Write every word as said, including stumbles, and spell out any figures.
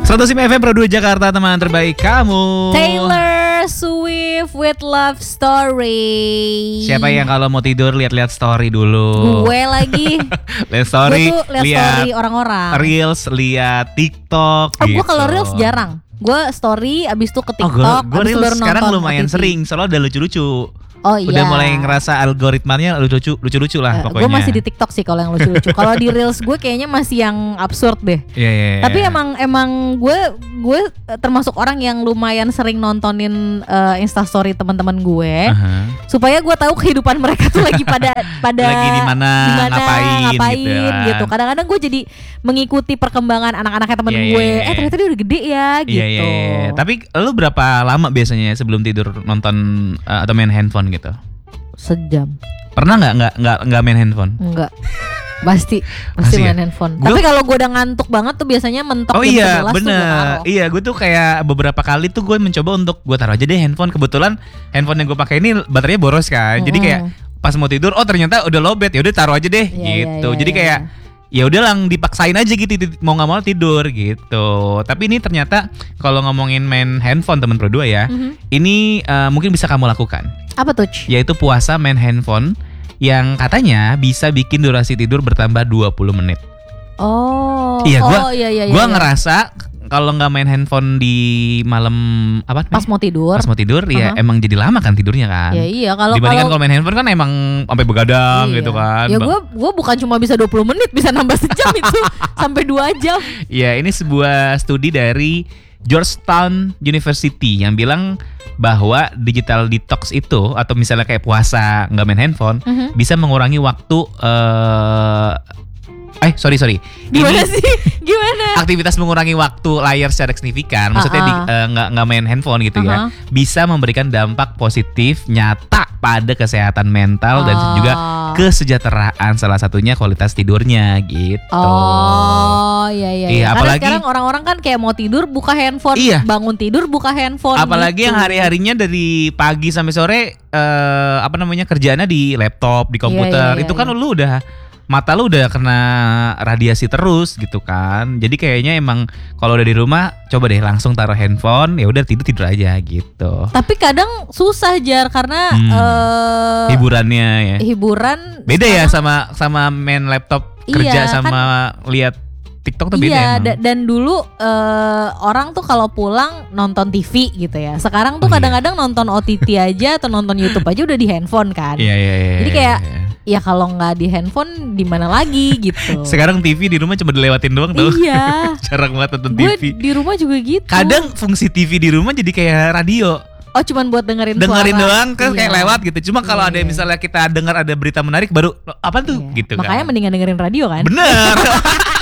seratus lima F M Pro dua Jakarta, teman terbaik kamu. Taylor Swift with Love Story. Siapa yang kalau mau tidur lihat-lihat story dulu? Gue lagi. Lihat story, gue tuh lihat lihat story orang-orang. Reels, lihat TikTok. Oh, gitu. gue kalau Reels jarang. Gue story abis itu ke Oh, TikTok. gue abis itu Reels baru sekarang nonton lumayan O T T. sering, soalnya udah lucu-lucu. Oh iya. Udah mulai ngerasa algoritmanya lucu-lucu, lucu-lucu lah Uh, pokoknya. gue masih di TikTok sih kalau yang lucu-lucu. Kalau di Reels gue kayaknya masih yang absurd deh. Iya, iya, iya. Tapi emang emang gue gue termasuk orang yang lumayan sering nontonin uh, Instastory teman-teman gue, uh-huh. supaya gue tahu kehidupan mereka tuh lagi pada pada lagi di mana, ngapain, ngapain gitu, kan. gitu. Kadang-kadang gue jadi mengikuti perkembangan anak-anaknya temen Iya, gue. iya, iya. Eh ternyata dia udah gede ya gitu. Iya, iya, iya. Tapi lu berapa lama biasanya sebelum tidur nonton uh, atau main handphone gitu? Sejam. Pernah nggak nggak nggak nggak main handphone? Enggak. Pasti Pasti pasti main ya? handphone. Gua- Tapi kalau gue udah ngantuk banget tuh biasanya mentok Oh jam iya sebelas tuh gue bener. taruh. Iya gue tuh kayak beberapa kali tuh gue mencoba untuk gue taruh aja deh handphone. Kebetulan handphone yang gue pakai ini baterainya boros kan. Jadi kayak pas mau tidur, oh ternyata udah lowbat, ya udah taruh aja deh Iya, iya, gitu. iya, Jadi iya, kayak ya udah lang dipaksain aja gitu, mau nggak mau tidur gitu. Tapi ini ternyata kalau ngomongin main handphone teman Pro dua ya, Mhm. ini uh, mungkin bisa kamu lakukan, Apa tuh? Ci? yaitu puasa main handphone yang katanya bisa bikin durasi tidur bertambah dua puluh menit. Oh. Iya, gua- oh, iya, iya, Gue iya. ngerasa kalau nggak main handphone di malam apa? Pas mau tidur. Pas mau tidur ya Uh-huh. emang jadi lama kan tidurnya kan. Ya iya kalau Dibandingkan kalau kalau main handphone kan emang sampai begadang iya. gitu kan. Ya gue gue bukan cuma bisa dua puluh menit, bisa nambah sejam itu sampai dua jam. Ya ini sebuah studi dari Georgetown University yang bilang bahwa digital detox itu atau misalnya kayak puasa nggak main handphone Mhm. bisa mengurangi waktu eh eh sorry sorry Gimana ini sih? Gimana? aktivitas mengurangi waktu layar secara signifikan, maksudnya di- Uh-uh. eh, nggak nggak main handphone gitu ya, Uh-huh. bisa memberikan dampak positif nyata pada kesehatan mental dan Oh. juga kesejahteraan, salah satunya kualitas tidurnya gitu. Oh iya iya. Iya, iya. Karena apalagi- sekarang orang-orang kan kayak mau tidur buka handphone, Iya. bangun tidur buka handphone. Apalagi gitu. yang hari-harinya dari pagi sampai sore eh, apa namanya kerjaannya di laptop, di komputer, Iya, iya, itu iya, kan lu udah mata lu udah kena radiasi terus gitu kan. Jadi kayaknya emang kalau udah di rumah coba deh langsung taruh handphone, ya udah tidur tidur aja gitu. Tapi kadang susah Jar karena Hmm. eh, Hiburannya ya. hiburan Beda ya sekarang- sama sama main laptop Iya, kerja kan- sama lihat TikTok tuh beda Iya, emang. da- dan dulu eh, orang tuh kalau pulang nonton T V gitu ya. Sekarang tuh Oh, iya. kadang-kadang nonton O T T aja atau nonton YouTube aja udah di handphone kan. Iya iya iya. Jadi iya, kayak iya. ya kalau nggak di handphone di mana lagi gitu. Sekarang T V di rumah cuma dilewatin doang tuh. Iya. Jarang banget nonton Gue T V. di rumah juga gitu. Kadang fungsi T V di rumah jadi kayak radio. Oh cuman buat dengerin Dengerin suara. doang kan kayak Iya. lewat gitu. Cuma kalau Iya, ada iya. misalnya kita dengar ada berita menarik baru apa tuh Iya. gitu Makanya kan. mendingan dengerin radio kan. Bener.